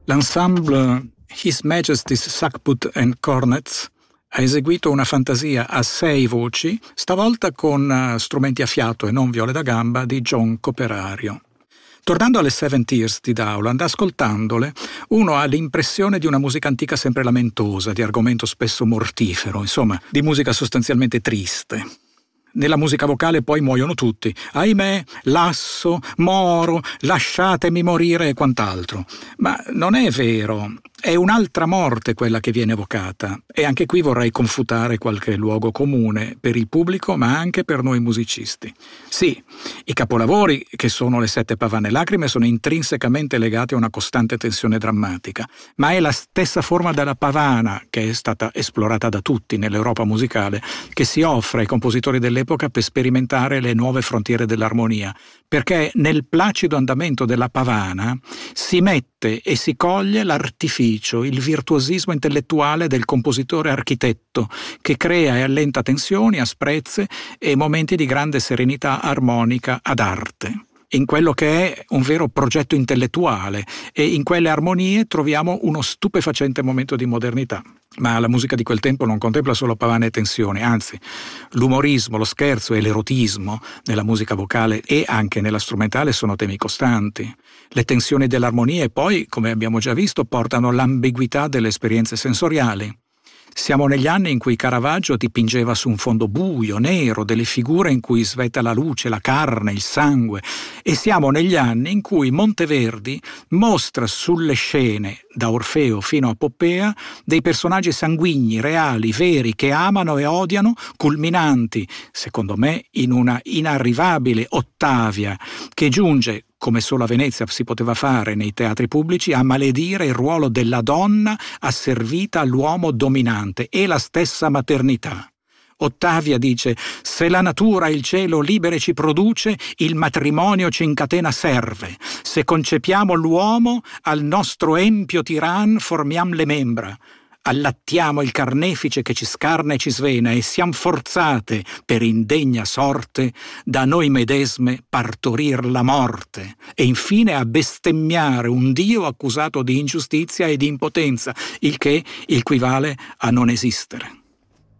L'ensemble His Majesty's Sackbut and Cornets ha eseguito una fantasia a 6 voci, stavolta con strumenti a fiato e non viole da gamba di John Coperario. Tornando alle Seven Tears di Dowland, ascoltandole, uno ha l'impressione di una musica antica sempre lamentosa, di argomento spesso mortifero, insomma, di musica sostanzialmente triste. Nella musica vocale poi muoiono tutti. Ahimè, lasso, moro, lasciatemi morire e quant'altro. Ma non è vero. È un'altra morte quella che viene evocata. E anche qui vorrei confutare qualche luogo comune per il pubblico, ma anche per noi musicisti. Sì, i capolavori, che sono le 7 pavane lacrime, sono intrinsecamente legati a una costante tensione drammatica. Ma è la stessa forma della pavana, che è stata esplorata da tutti nell'Europa musicale, che si offre ai compositori dell'epoca per sperimentare le nuove frontiere dell'armonia. Perché nel placido andamento della pavana si mette e si coglie l'artificio, il virtuosismo intellettuale del compositore architetto, che crea e allenta tensioni, asprezze e momenti di grande serenità armonica ad arte. In quello che è un vero progetto intellettuale, e in quelle armonie troviamo uno stupefacente momento di modernità. Ma la musica di quel tempo non contempla solo pavane e tensioni, anzi, l'umorismo, lo scherzo e l'erotismo nella musica vocale e anche nella strumentale sono temi costanti. Le tensioni dell'armonia e poi, come abbiamo già visto, portano l'ambiguità delle esperienze sensoriali. Siamo negli anni in cui Caravaggio dipingeva su un fondo buio, nero, delle figure in cui svetta la luce, la carne, il sangue, e siamo negli anni in cui Monteverdi mostra sulle scene, da Orfeo fino a Poppea, dei personaggi sanguigni, reali, veri, che amano e odiano, culminanti, secondo me, in una inarrivabile Ottavia che giunge, come solo a Venezia si poteva fare nei teatri pubblici, a maledire il ruolo della donna asservita all'uomo dominante e la stessa maternità. Ottavia dice: se la natura e il cielo libere ci produce, il matrimonio ci incatena serve. Se concepiamo l'uomo, al nostro empio tiran formiam le membra. Allattiamo il carnefice che ci scarna e ci svena e siam forzate, per indegna sorte, da noi medesme partorir la morte e infine a bestemmiare un Dio accusato di ingiustizia e di impotenza, il che equivale a non esistere.